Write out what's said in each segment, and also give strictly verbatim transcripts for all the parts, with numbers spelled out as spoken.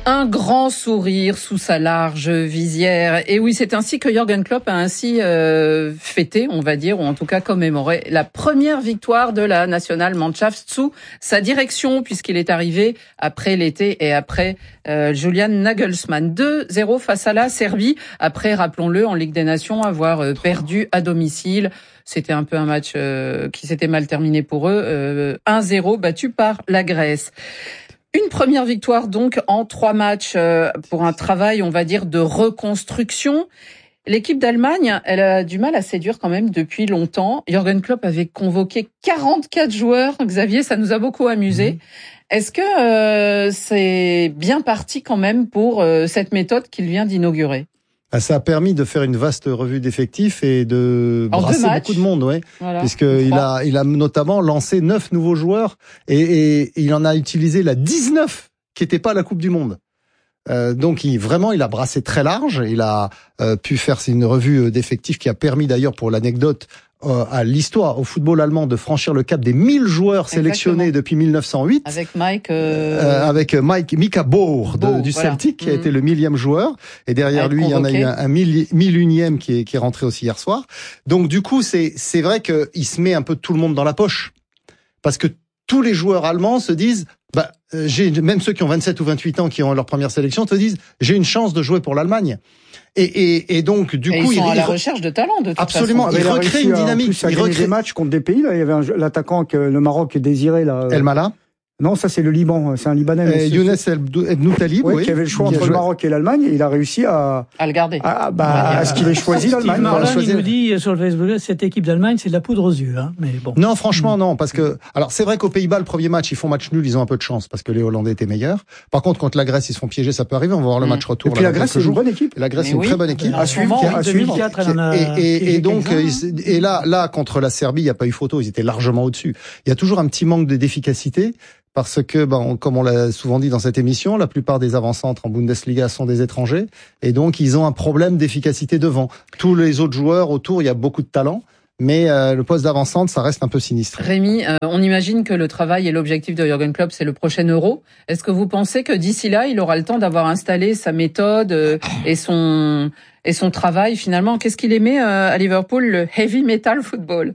Un grand sourire sous sa large visière. Et oui, c'est ainsi que Jürgen Klopp a ainsi euh, fêté, on va dire, ou en tout cas commémoré la première victoire de la Nationalmannschaft sous sa direction, puisqu'il est arrivé après l'été et après euh, Julian Nagelsmann. deux zéro face à la Serbie, après, rappelons-le, en Ligue des Nations, avoir euh, perdu à domicile. C'était un peu un match euh, qui s'était mal terminé pour eux. Euh, un zéro battu par la Grèce. Une première victoire donc en trois matchs euh, pour un travail, on va dire, de reconstruction. L'équipe d'Allemagne, elle a du mal à séduire quand même depuis longtemps. Jürgen Klopp avait convoqué quarante-quatre joueurs. Xavier, ça nous a beaucoup amusé. Mmh. Est-ce que euh, c'est bien parti quand même pour euh, cette méthode qu'il vient d'inaugurer ? Ça a permis de faire une vaste revue d'effectifs et de en brasser beaucoup de monde, ouais. Voilà, puisqu'il a, il a notamment lancé neuf nouveaux joueurs et, et, et il en a utilisé la dix-neuf qui n'étaient pas à la Coupe du Monde. Euh, donc il, vraiment, il a brassé très large. Il a euh, pu faire une revue d'effectifs qui a permis d'ailleurs, pour l'anecdote, euh, à l'histoire, au football allemand, de franchir le cap des mille joueurs sélectionnés Exactement. Depuis mille neuf cent huit. Avec Mike... Euh... Euh, avec Mike Mika Bohr, de, du voilà. Celtic, qui a mmh. été le millième joueur. Et derrière lui, il y en a eu un, un mille, mille unième qui est, qui est rentré aussi hier soir. Donc du coup, c'est, c'est vrai qu'il se met un peu tout le monde dans la poche. Parce que tous les joueurs allemands se disent... Bah, j'ai, même ceux qui ont vingt-sept ou vingt-huit ans, qui ont leur première sélection, te disent j'ai une chance de jouer pour l'Allemagne. Et, et, et donc du et coup, ils sont il, à la il, recherche de talent de toute absolument, façon. il recrée une dynamique. Plus, il recrée des matchs contre des pays. Là, il y avait un, l'attaquant que le Maroc désirait là. El Mala. Non, ça c'est le Liban, c'est un Libanais. Euh, Younes Ebnou Talib, ouais, oui, qui avait le choix entre le Maroc et l'Allemagne, et il a réussi à à le garder. À, bah, à, à ce qu'il ait choisi l'Allemagne. Marlon, il nous dit sur le Facebook, cette équipe d'Allemagne, c'est de la poudre aux yeux, hein. Mais bon. Non, franchement, non, parce que alors c'est vrai qu'aux Pays-Bas, le premier match, ils font match nul, ils ont un peu de chance parce que les Hollandais étaient meilleurs. Par contre, contre la Grèce, ils se font piéger, ça peut arriver. On va voir le match retour. Et puis la Grèce, c'est une bonne équipe. La Grèce, c'est une très bonne équipe. À suivre, à suivre. Et, et, et donc, et là, là, contre la Serbie, il n'y a pas eu photo. Ils étaient largement au-dessus. Il y a toujours un petit manque d'efficacité. Parce que, ben, comme on l'a souvent dit dans cette émission, la plupart des avant-centres en Bundesliga sont des étrangers. Et donc, ils ont un problème d'efficacité devant. Tous les autres joueurs autour, il y a beaucoup de talent. Mais euh, le poste d'avant-centre, ça reste un peu sinistre. Rémi, euh, on imagine que le travail et l'objectif de Jürgen Klopp, c'est le prochain Euro. Est-ce que vous pensez que d'ici là, il aura le temps d'avoir installé sa méthode euh, et son et son travail finalement? Qu'est-ce qu'il aimait euh, à Liverpool, le heavy metal football?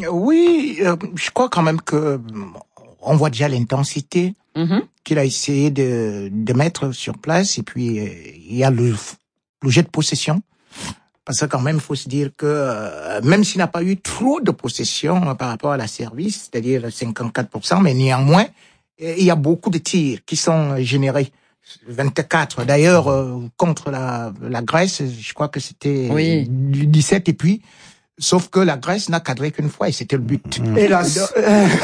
Oui, euh, je crois quand même que on voit déjà l'intensité mmh. qu'il a essayé de, de mettre sur place. Et puis, euh, il y a le, le jet de possession. Parce que quand même, il faut se dire que euh, même s'il n'a pas eu trop de possession euh, par rapport à la Serbie, c'est-à-dire cinquante-quatre pour cent, mais néanmoins, euh, il y a beaucoup de tirs qui sont générés. vingt-quatre. D'ailleurs, euh, contre la, la Grèce, je crois que c'était oui. dix-sept. Et puis, sauf que la Grèce n'a cadré qu'une fois et c'était le but. Hélas.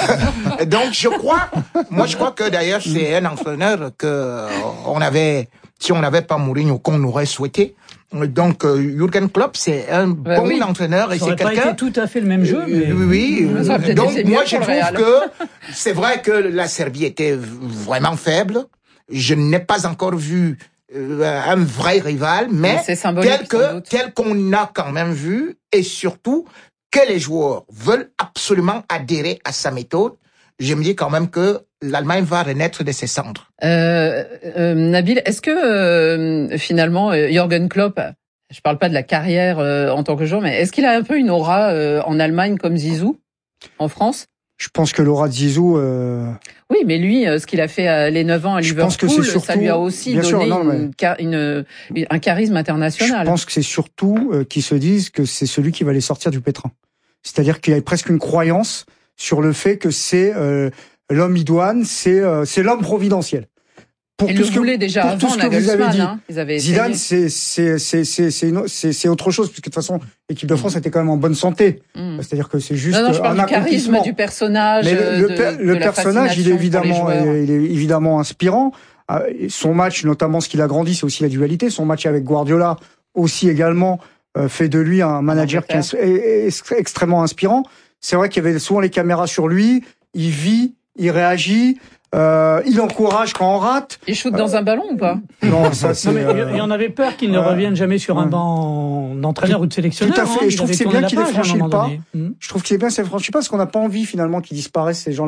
Donc je crois, moi je crois que d'ailleurs c'est un entraîneur que on avait, si on n'avait pas Mourinho, qu'on aurait souhaité. Donc euh, Jürgen Klopp c'est un bah bon oui. entraîneur et ça c'est quelqu'un. Ça aurait pas été tout à fait le même jeu. Mais... Oui. oui. Donc moi je trouve que c'est vrai que la Serbie était vraiment faible. Je n'ai pas encore vu Euh, un vrai rival, mais, mais tel que tel qu'on a quand même vu, et surtout que les joueurs veulent absolument adhérer à sa méthode. Je me dis quand même que l'Allemagne va renaître de ses cendres. Euh, euh, Nabil, est-ce que euh, finalement euh, Jürgen Klopp, je parle pas de la carrière euh, en tant que joueur, mais est-ce qu'il a un peu une aura euh, en Allemagne comme Zizou en France? Je pense que l'aura de Zizou... Euh... Oui, mais lui, ce qu'il a fait à les neuf ans à Liverpool, que c'est surtout, ça lui a aussi donné sûr, non, une, une, une, un charisme international. Je pense que c'est surtout euh, qu'ils se disent que c'est celui qui va les sortir du pétrin. C'est-à-dire qu'il y a presque une croyance sur le fait que c'est euh, l'homme idoine, c'est, euh, c'est l'homme providentiel. Pour tout ce que, déjà pour avant, tout ce que vous avez dit, hein, ils avaient Zidane, c'est c'est c'est c'est c'est c'est c'est autre chose puisque de toute façon l'équipe de France était quand même en bonne santé. Mmh. C'est-à-dire que c'est juste non, non, je parle un du charisme du personnage. Mais le, le, de, le de personnage, il est évidemment, il est évidemment inspirant. Son match, notamment ce qu'il a grandi, c'est aussi la dualité. Son match avec Guardiola aussi également fait de lui un manager qui est, est, est extrêmement inspirant. C'est vrai qu'il y avait souvent les caméras sur lui. Il vit, il réagit. Euh, il encourage quand on rate. Il shoot dans euh, un ballon ou pas? Non, ça c'est. Non, mais euh, il en avait peur qu'il ne euh, revienne jamais sur un banc d'entraîneur ou de sélectionneur. Tout à fait. Hein, et je trouve que c'est bien qu'il ait franchi le pas. Mmh. Je trouve que c'est bien qu'il ait franchi le pas parce qu'on n'a pas envie finalement qu'ils disparaissent ces gens-là.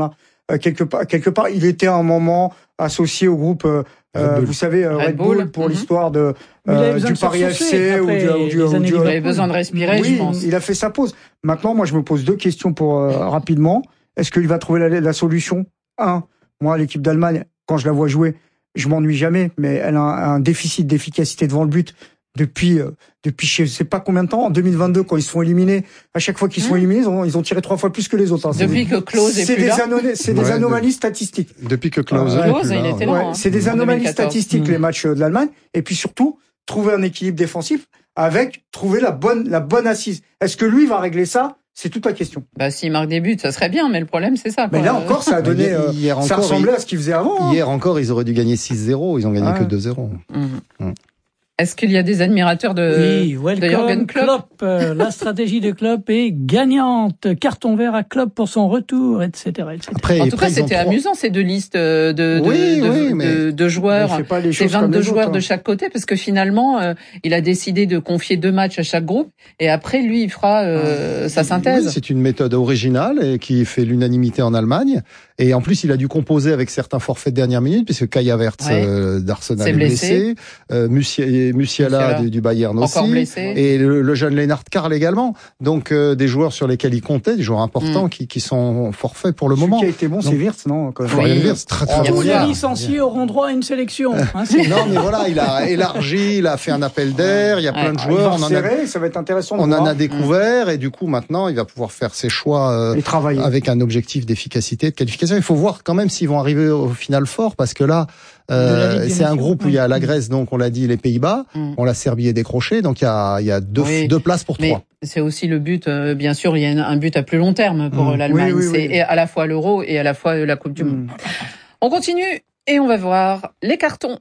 euh, quelque part, quelque part, il était à un moment associé au groupe, euh, euh, vous savez, Red, Red Bull, Bull pour mm-hmm. l'histoire de euh, du Paris F C ou du, ou du, ou du il avait besoin de respirer, oui, je pense. Il a fait sa pause. Maintenant, moi, je me pose deux questions pour euh, rapidement. Est-ce qu'il va trouver la, la solution? Un, moi, l'équipe d'Allemagne, quand je la vois jouer, je m'ennuie jamais, mais elle a un, un déficit d'efficacité devant le but depuis euh, depuis je sais pas combien de temps. En deux mille vingt-deux, quand ils se font éliminer, à chaque fois qu'ils mmh. sont éliminés, ils ont, ils ont tiré trois fois plus que les autres. Hein. Depuis que Klose est plus des là. Anomalies, c'est des ouais, anomalies de... statistiques. Depuis que Klose euh, est plus là. Il était là, ouais, hein, c'est des anomalies statistiques mmh. les matchs de l'Allemagne. Et puis surtout, trouver un équilibre défensif avec trouver la bonne la bonne assise. Est-ce que lui va régler ça? C'est toute la question. Bah, s'il marque des buts, ça serait bien, mais le problème, c'est ça, quoi. Mais là encore, ça a donné, hier, hier euh, ça encore, ressemblait il... à ce qu'ils faisaient avant. Hier hein. encore, ils auraient dû gagner six zéro, ils ont gagné ah. que deux zéro. Mmh. Mmh. Est-ce qu'il y a des admirateurs de, oui, welcome, de Jürgen Klopp, Klopp euh, la stratégie de Klopp est gagnante. Carton vert à Klopp pour son retour, et cetera, et cetera. Après, en tout cas, c'était amusant ces deux listes de, de, oui, de, oui, de, de, de joueurs, ces vingt-deux joueurs autres, hein. de chaque côté, parce que finalement, euh, il a décidé de confier deux matchs à chaque groupe, et après, lui, il fera euh, sa synthèse. Oui, c'est une méthode originale et qui fait l'unanimité en Allemagne. Et en plus, il a dû composer avec certains forfaits de dernière minute, puisque Kai Havertz ouais. euh, d'Arsenal est blessé, blessé. Euh, Musiala, Musiala du, du Bayern encore aussi, blessé. Et le, le jeune Lennart Karl également. Donc euh, des joueurs sur lesquels il comptait, des joueurs importants mm. qui, qui sont forfaits pour le Celui moment. Qui a été bon, c'est Wirtz, non quand Florian oui. Wirtz, très très bon. Tous les licenciés auront droit à une sélection. Hein, non, mais voilà, il a élargi, il a fait un appel d'air. Il y a plein ouais. de joueurs. Il va on serrer, en a, ça va être intéressant. De on voir. en a découvert mm. et du coup maintenant, il va pouvoir faire ses choix euh, et travailler avec un objectif d'efficacité, de qualification. Il faut voir quand même s'ils vont arriver au final fort, parce que là, euh, c'est un groupe où il y a la Grèce, donc on l'a dit, les Pays-Bas, mm. on la Serbie est décrochée, donc il y a, il y a deux, oui, deux places pour mais trois. C'est aussi le but, euh, bien sûr, il y a un but à plus long terme pour mm. l'Allemagne. Oui, oui, c'est oui. à la fois l'Euro et à la fois la Coupe du mm. Monde. On continue et on va voir les cartons.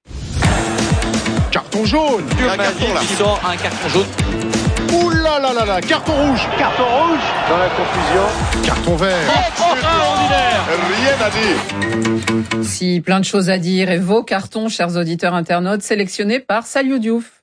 Carton jaune. Un carton là. Qui sort un carton jaune. Ouh là là là là, carton rouge. Carton rouge. Dans la confusion. Carton vert. Extraordinaire. Rien à dire. Si plein de choses à dire et vos cartons, chers auditeurs internautes, sélectionnés par Saliou Diouf.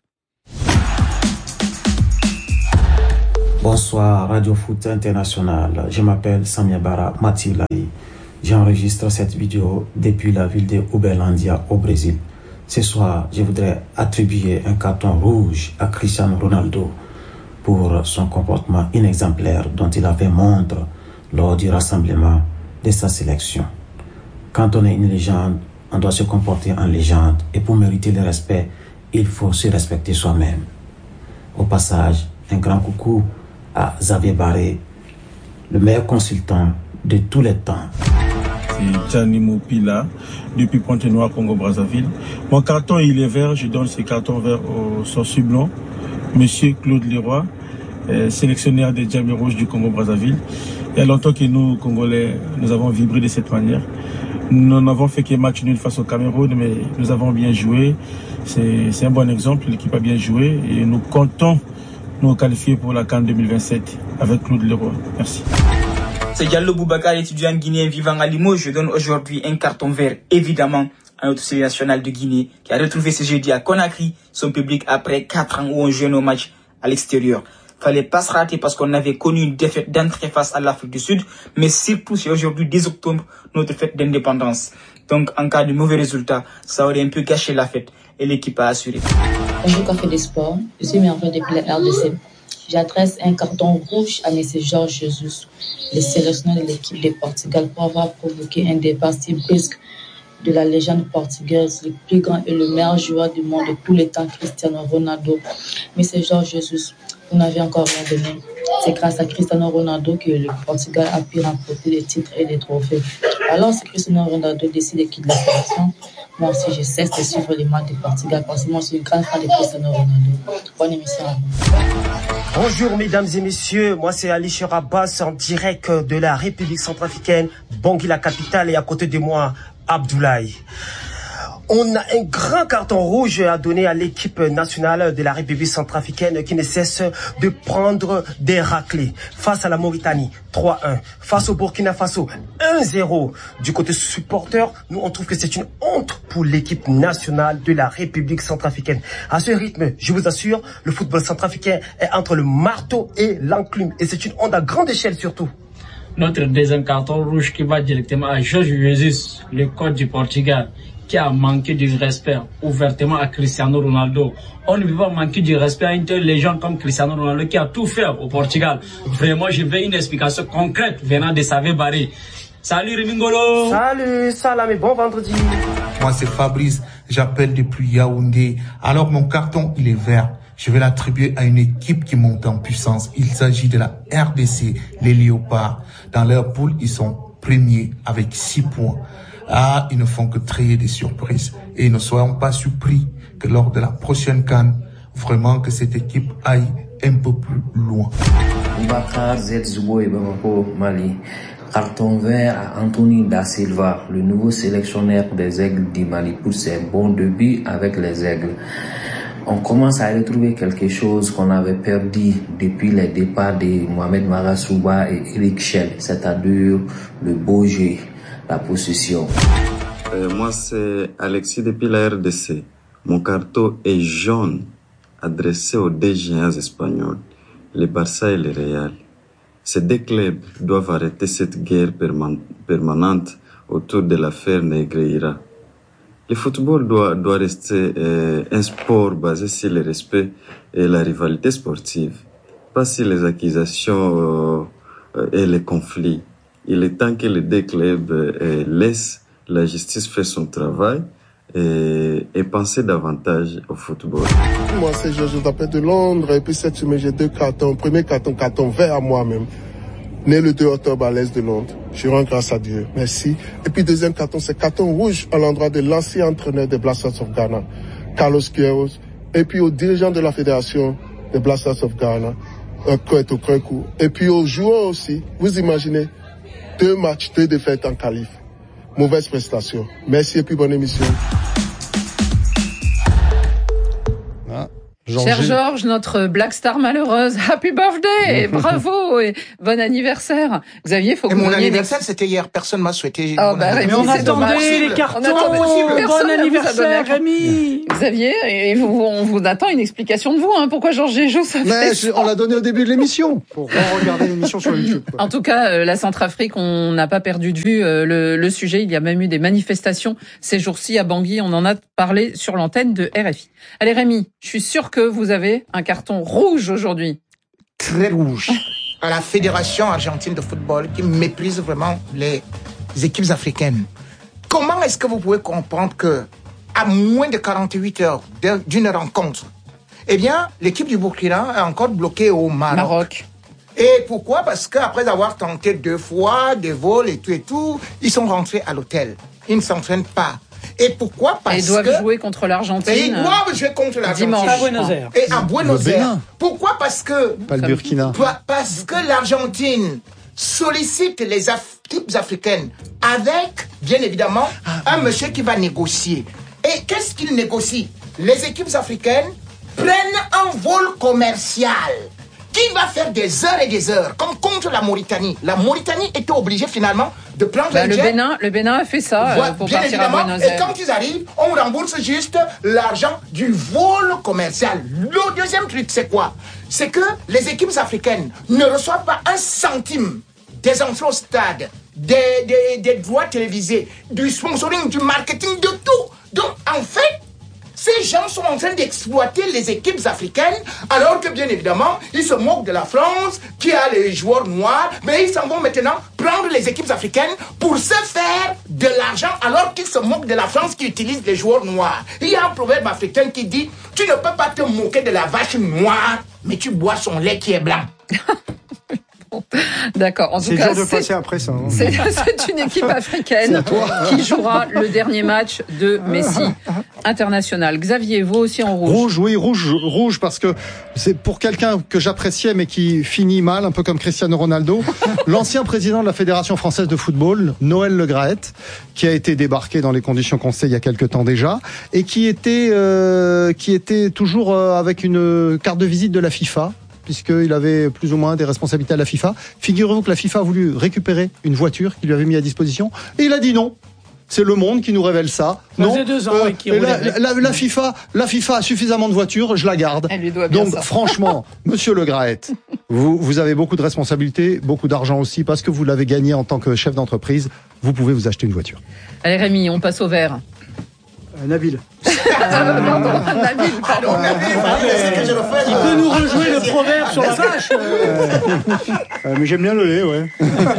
Bonsoir Radio Foot International. Je m'appelle Samia Bara Matilai. J'enregistre cette vidéo depuis la ville de Uberlândia au Brésil. Ce soir, je voudrais attribuer un carton rouge à Cristiano Ronaldo pour son comportement inexemplaire dont il a fait montre lors du rassemblement de sa sélection. Quand on est une légende, on doit se comporter en légende et pour mériter le respect, il faut se respecter soi-même. Au passage, un grand coucou à Xavier Barré, le meilleur consultant de tous les temps. C'est Gianni Moupila, depuis Pointe-Noire, Congo-Brazzaville. Mon carton, il est vert, je donne ce carton vert au sorcier blanc, Monsieur Claude Leroy, euh, sélectionneur des Diables Rouges du Congo-Brazzaville. Il y a longtemps que nous, Congolais, nous avons vibré de cette manière. Nous n'avons fait qu'un match nul face au Cameroun, mais nous avons bien joué. C'est, c'est un bon exemple, l'équipe a bien joué et nous comptons nous qualifier pour la CAN deux mille vingt-sept avec Claude Leroy. Merci. C'est Diallo Boubacar, étudiant guinéen vivant à Limoges. Je donne aujourd'hui un carton vert, évidemment, à notre sélection nationale de Guinée, qui a retrouvé ce jeudi à Conakry son public après quatre ans où on jouait nos matchs à l'extérieur. Fallait pas se rater parce qu'on avait connu une défaite d'entrée face à l'Afrique du Sud, mais surtout c'est aujourd'hui dix octobre, notre fête d'indépendance. Donc en cas de mauvais résultat, ça aurait un peu gâché la fête et l'équipe a assuré. Bonjour Café des Sports, je suis Merveille depuis la R D C. J'adresse un carton rouge à M. Jorge Jesus, le sélectionneur de l'équipe de Portugal, pour avoir provoqué un débat si brusque de la légende portugaise, le plus grand et le meilleur joueur du monde de tous les temps, Cristiano Ronaldo. M. Jorge Jesus, vous n'avez encore rien donné. C'est grâce à Cristiano Ronaldo que le Portugal a pu remporter des titres et des trophées. Alors, si Cristiano Ronaldo décide de quitter la sélection, moi aussi je cesse de suivre les matchs du Portugal parce que moi je suis une grande fan de Cristiano Ronaldo. Bonne émission à vous. Bonjour mesdames et messieurs, moi c'est Ali Cherabas en direct de la République centrafricaine, Bangui la capitale, et à côté de moi, Abdoulaye. On a un grand carton rouge à donner à l'équipe nationale de la République centrafricaine qui ne cesse de prendre des raclées. Face à la Mauritanie, trois un. Face au Burkina Faso, un zéro. Du côté supporter, nous on trouve que c'est une honte pour l'équipe nationale de la République centrafricaine. À ce rythme, je vous assure, le football centrafricain est entre le marteau et l'enclume. Et c'est une honte à grande échelle surtout. notre deuxième carton rouge qui va directement à Jorge Jesus, le coach du Portugal, qui a manqué du respect ouvertement à Cristiano Ronaldo. On ne peut pas manquer du respect à une telle légende comme Cristiano Ronaldo qui a tout fait au Portugal. Vraiment, je veux une explication concrète venant de Savé Barry. Salut Rimingolo. Salut Salam et bon vendredi. Moi c'est Fabrice, j'appelle depuis Yaoundé. Alors mon carton il est vert. Je vais l'attribuer à une équipe qui monte en puissance. Il s'agit de la R D C, les Léopards. Dans leur poule, ils sont premiers avec six points. Ah, ils ne font que créer des surprises. Et ne soyons pas surpris que lors de la prochaine CAN, vraiment que cette équipe aille un peu plus loin. Bakar Zedzoubo et Bamako, Mali. Carton vert à Anthony Da Silva, le nouveau sélectionneur des Aigles du Mali, pour ses bons débuts avec les Aigles. On commence à retrouver quelque chose qu'on avait perdu depuis les départs de Mohamed Marasouba et Eric Schell, c'est-à-dire le beau jeu, la possession. Euh, moi, c'est Alexis depuis la R D C. Mon carton est jaune, adressé aux deux géants espagnols, le Barça et le Real. Ces deux clubs doivent arrêter cette guerre perman- permanente autour de l'affaire Negreira. Le football doit, doit rester euh, un sport basé sur le respect et la rivalité sportive, pas sur les accusations euh, et les conflits. Il est temps que les deux clubs euh, laissent la justice faire son travail et, et penser davantage au football. Moi, c'est Georges Dapet de Londres, et puis cette semaine, j'ai deux cartons. Premier carton, carton vert à moi-même. Né le deux octobre à l'Est de Londres. Je rends grâce à Dieu. Merci. Et puis deuxième carton, c'est carton rouge à l'endroit de l'ancien entraîneur des Blasters of Ghana, Carlos Queiroz. Et puis au dirigeant de la fédération des Blasters of Ghana, Kweto Kweku. Et puis aux joueurs aussi. Vous imaginez, deux matchs, deux défaites en qualif. Mauvaise prestation. Merci et puis bonne émission. Georges. Cher Georges, notre Black Star malheureuse, happy birthday, bravo et bon anniversaire. Xavier, faut que et vous mon des... anniversaire, c'était hier, personne m'a souhaité. Oh, bah, Rémi, mais on attendait les cartons. Bon anniversaire, Rémi. Xavier, et vous, on vous attend une explication de vous, hein. Pourquoi Georges Jéjot, ça Mais fait on l'a donné au début de l'émission. Pour regarder l'émission sur YouTube. Quoi. En tout cas, euh, la Centrafrique, on n'a pas perdu de vue euh, le, le sujet. Il y a même eu des manifestations ces jours-ci à Bangui. On en a parlé sur l'antenne de R F I. Allez, Rémi, je suis sûr que vous avez un carton rouge aujourd'hui. Très rouge. À la Fédération argentine de football qui méprise vraiment les équipes africaines. Comment est-ce que vous pouvez comprendre que, à moins de quarante-huit heures d'une rencontre, eh bien, l'équipe du Burkina est encore bloquée au Maroc. Maroc. Et pourquoi? Parce qu'après avoir tenté deux fois des vols et tout et tout, ils sont rentrés à l'hôtel. Ils ne s'entraînent pas. Et pourquoi? Parce que... Ils doivent que... jouer contre l'Argentine. Et ils doivent jouer contre l'Argentine. Dimanche. À Buenos Aires. Et à Buenos Aires. Pourquoi? Parce que... Pas le Burkina. Parce que l'Argentine sollicite les équipes africaines avec, bien évidemment, un monsieur qui va négocier. Et qu'est-ce qu'il négocie? Les équipes africaines prennent un vol commercial qui va faire des heures et des heures, comme contre la Mauritanie. La Mauritanie était obligée finalement de prendre bah, un le jet. Bénin, le Bénin a fait ça voilà, euh, pour bien partir évidemment, à Buenos Aires. Et quand ils arrivent, on rembourse juste l'argent du vol commercial. Le deuxième truc, c'est quoi? C'est que les équipes africaines ne reçoivent pas un centime des entrées au stade, des, des, des droits télévisés, du sponsoring, du marketing, de tout. Donc, en fait, ces gens sont en train d'exploiter les équipes africaines, alors que bien évidemment, ils se moquent de la France, qui a les joueurs noirs, mais ils s'en vont maintenant prendre les équipes africaines pour se faire de l'argent, alors qu'ils se moquent de la France qui utilise les joueurs noirs. Il y a un proverbe africain qui dit, tu ne peux pas te moquer de la vache noire, mais tu bois son lait qui est blanc. D'accord. En tout cas, c'est dur de passer après ça. Hein. C'est, c'est une équipe africaine qui jouera le dernier match de Messi international. Xavier, vous aussi en rouge. Rouge, oui, rouge, rouge, parce que c'est pour quelqu'un que j'appréciais mais qui finit mal, un peu comme Cristiano Ronaldo, l'ancien président de la Fédération française de football, Noël Le Graët, qui a été débarqué dans les conditions qu'on sait il y a quelque temps déjà, et qui était, euh, qui était toujours euh, avec une carte de visite de la FIFA, puisqu'il avait plus ou moins des responsabilités à la FIFA. Figurez-vous que la FIFA a voulu récupérer une voiture qu'il lui avait mis à disposition, et il a dit non. C'est Le Monde qui nous révèle ça. Ça non, faisait deux ans euh, et qui la, la, la, la FIFA, la FIFA a suffisamment de voitures, je la garde. Elle lui doit bien Donc ça. franchement, Monsieur Le Graët, Vous, vous avez beaucoup de responsabilités, beaucoup d'argent aussi, parce que vous l'avez gagné en tant que chef d'entreprise. Vous pouvez vous acheter une voiture. Allez Rémi, on passe au vert. Euh, Nabil. Euh, pardon, Nabil, pardon. Ah, mais, il peut nous rejouer le proverbe sur la vache. Euh, euh, mais j'aime bien le lait, ouais.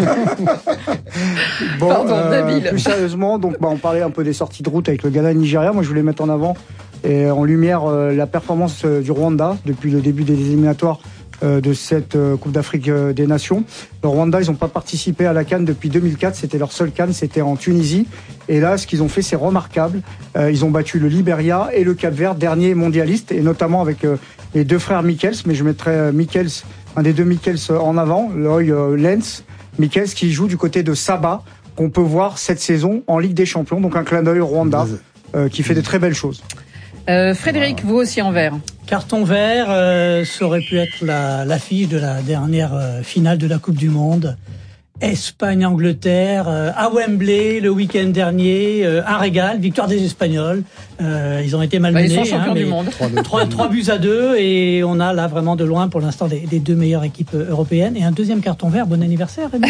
Bon, pardon, euh, Nabil. Plus sérieusement, donc bah, on parlait un peu des sorties de route avec le Ghana Nigeria. Moi, je voulais mettre en avant et en lumière euh, la performance euh, du Rwanda depuis le début des éliminatoires de cette Coupe d'Afrique des Nations. Le Rwanda, ils n'ont pas participé à la CAN depuis deux mille quatre, c'était leur seule CAN, c'était en Tunisie. Et là, ce qu'ils ont fait, c'est remarquable. Euh, ils ont battu le Libéria et le Cap-Vert, dernier mondialiste, et notamment avec euh, les deux frères Michels, mais je mettrais euh, Michels, un des deux Michels en avant, Loïc euh, Lens, Michels qui joue du côté de Saba, qu'on peut voir cette saison en Ligue des Champions, donc un clin d'œil au Rwanda, euh, qui fait de très belles choses. Euh, Frédéric, vous aussi en vert. Carton vert, euh, ça aurait pu être la, l'affiche de la dernière euh, finale de la Coupe du Monde. Espagne-Angleterre, euh, à Wembley le week-end dernier, euh, un régal, victoire des Espagnols. Euh, ils ont été malmenés. Bah, ils sont champions hein, du monde. Trois, trois buts à deux et on a là vraiment de loin pour l'instant les, les deux meilleures équipes européennes. Et un deuxième carton vert, bon anniversaire Rémi.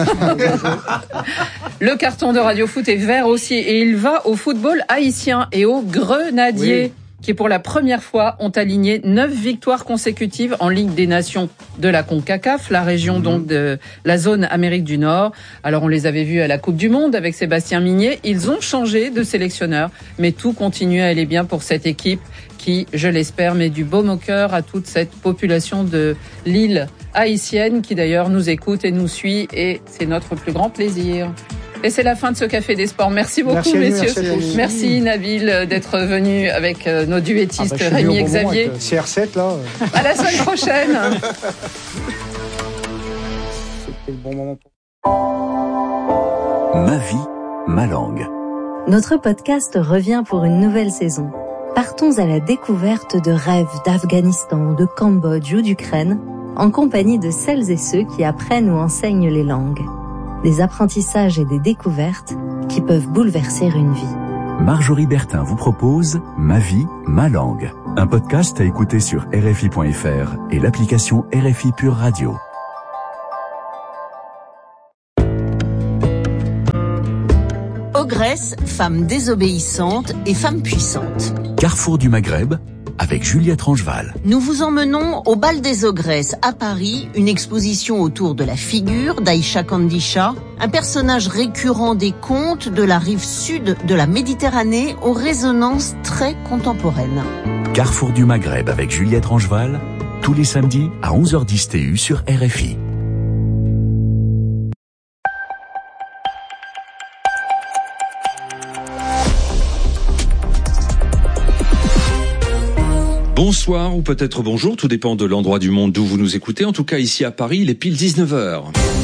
Le carton de Radio Foot est vert aussi et il va au football haïtien et aux Grenadiers. Oui. Qui pour la première fois ont aligné neuf victoires consécutives en Ligue des Nations de la CONCACAF, la région mmh. donc de la zone Amérique du Nord. Alors on les avait vus à la Coupe du Monde avec Sébastien Migné. Ils ont changé de sélectionneur, mais tout continue à aller bien pour cette équipe qui, je l'espère, met du baume au cœur à toute cette population de l'île haïtienne qui d'ailleurs nous écoute et nous suit et c'est notre plus grand plaisir. Et c'est la fin de ce Café des Sports. Merci beaucoup, merci messieurs. Merci, merci Nabil d'être venu avec nos duettistes ah bah, Rémi et Xavier. C R sept là. À la semaine prochaine. C'était le bon moment. Ma vie, ma langue. Notre podcast revient pour une nouvelle saison. Partons à la découverte de rêves d'Afghanistan, de Cambodge ou d'Ukraine, en compagnie de celles et ceux qui apprennent ou enseignent les langues. Des apprentissages et des découvertes qui peuvent bouleverser une vie. Marjorie Bertin vous propose Ma vie, ma langue. Un podcast à écouter sur R F I point F R et l'application R F I Pure Radio. Ogresse, femme désobéissante et femme puissante. Carrefour du Maghreb, avec Juliette Rangeval. Nous vous emmenons au Bal des Ogresses à Paris, une exposition autour de la figure d'Aïcha Kandisha, un personnage récurrent des contes de la rive sud de la Méditerranée aux résonances très contemporaines. Carrefour du Maghreb avec Juliette Rangeval, tous les samedis à onze heures dix T U sur R F I. Bonsoir ou peut-être bonjour, tout dépend de l'endroit du monde d'où vous nous écoutez. En tout cas, ici à Paris, il est pile dix-neuf heures.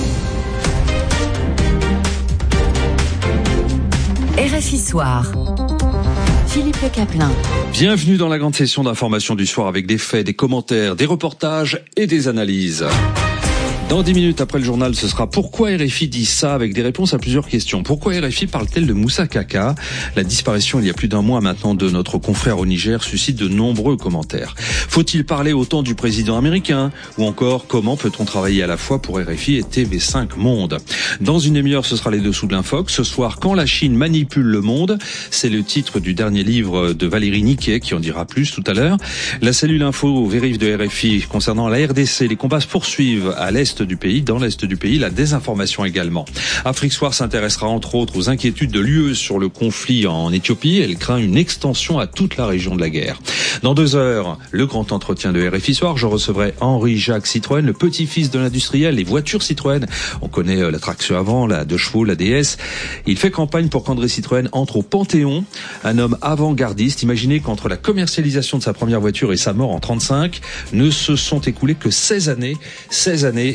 R F I Soir. Philippe Le Caplin. Bienvenue dans la grande session d'information du soir avec des faits, des commentaires, des reportages et des analyses. Dans dix minutes après le journal, ce sera pourquoi R F I dit ça avec des réponses à plusieurs questions. Pourquoi R F I parle-t-elle de Moussa Kaka ? La disparition il y a plus d'un mois maintenant de notre confrère au Niger suscite de nombreux commentaires. Faut-il parler autant du président américain ? Ou encore, comment peut-on travailler à la fois pour R F I et T V cinq Monde ? Dans une demi-heure, ce sera les dessous de l'infox. Ce soir, quand la Chine manipule le monde, c'est le titre du dernier livre de Valérie Niquet qui en dira plus tout à l'heure. La cellule info vérif de R F I concernant la R D C, les combats se poursuivent à l'est du pays, dans l'est du pays, la désinformation également. Afrique Soir s'intéressera entre autres aux inquiétudes de l'U E sur le conflit en Éthiopie. Elle craint une extension à toute la région de la guerre. Dans deux heures, le grand entretien de R F I Soir, je recevrai Henri-Jacques Citroën, le petit-fils de l'industriel, les voitures Citroën. On connaît la traction avant, la deux chevaux, la D S. Il fait campagne pour qu'André Citroën entre au Panthéon, un homme avant-gardiste. Imaginez qu'entre la commercialisation de sa première voiture et sa mort en trente-cinq, ne se sont écoulées que seize années, seize années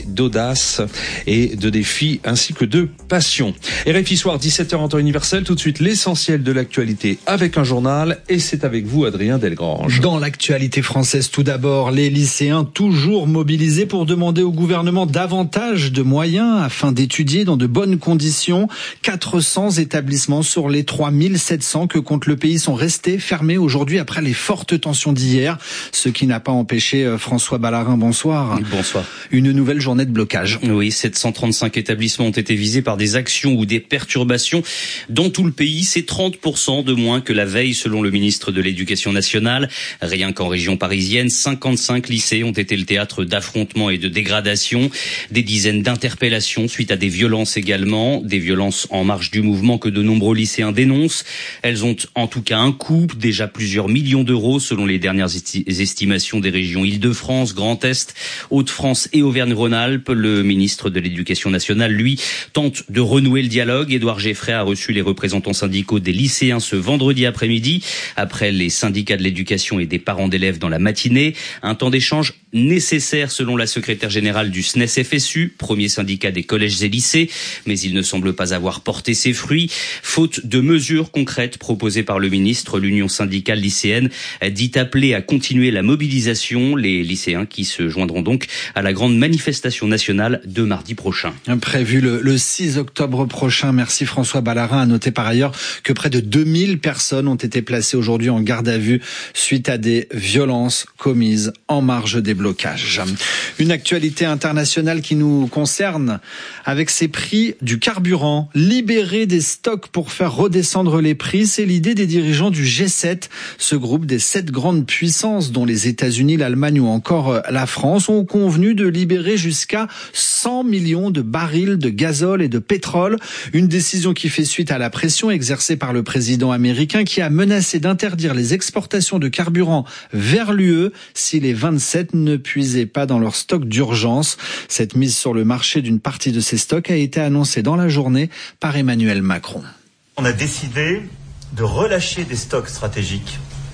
d'audace et de défis ainsi que de passion. R F I Soir, dix-sept heures en temps universel. Tout de suite, l'essentiel de l'actualité avec un journal et c'est avec vous, Adrien Delgrange. Dans l'actualité française, tout d'abord, les lycéens toujours mobilisés pour demander au gouvernement davantage de moyens afin d'étudier dans de bonnes conditions. quatre cents établissements sur les trois mille sept cents que compte le pays sont restés fermés aujourd'hui après les fortes tensions d'hier. Ce qui n'a pas empêché François Ballarin, bonsoir. Bonsoir. Une nouvelle journée de blocage. Oui, sept cent trente-cinq établissements ont été visés par des actions ou des perturbations dans tout le pays. C'est trente pour cent de moins que la veille selon le ministre de l'Éducation nationale. Rien qu'en région parisienne, cinquante-cinq lycées ont été le théâtre d'affrontements et de dégradations. Des dizaines d'interpellations suite à des violences également. Des violences en marge du mouvement que de nombreux lycéens dénoncent. Elles ont en tout cas un coût, déjà plusieurs millions d'euros selon les dernières estimations des régions Île-de-France, Grand Est, Hauts-de-France et Auvergne-Rhône-Alpes. Le ministre de l'Éducation nationale, lui, tente de renouer le dialogue. Édouard Geffray a reçu les représentants syndicaux des lycéens ce vendredi après-midi, après les syndicats de l'éducation et des parents d'élèves dans la matinée. Un temps d'échange nécessaire selon la secrétaire générale du S N E S F S U, premier syndicat des collèges et lycées, mais il ne semble pas avoir porté ses fruits. Faute de mesures concrètes proposées par le ministre, l'Union syndicale lycéenne dit appeler à continuer la mobilisation. Les lycéens qui se joindront donc à la grande manifestation nationale de mardi prochain. Prévu le, le six octobre prochain. Merci François Ballarin. À noter par ailleurs que près de deux mille personnes ont été placées aujourd'hui en garde à vue suite à des violences commises en marge des blocages. Une actualité internationale qui nous concerne avec ces prix du carburant. Libérer des stocks pour faire redescendre les prix, c'est l'idée des dirigeants du G sept, ce groupe des sept grandes puissances dont les États-Unis, l'Allemagne ou encore la France ont convenu de libérer jusqu'à cent millions de barils de gazole et de pétrole. Une décision qui fait suite à la pression exercée par le président américain qui a menacé d'interdire les exportations de carburant vers l'U E si les vingt-sept ne puisaient pas dans leurs stocks d'urgence. Cette mise sur le marché d'une partie de ces stocks a été annoncée dans la journée par Emmanuel Macron. On a décidé de relâcher des stocks stratégiques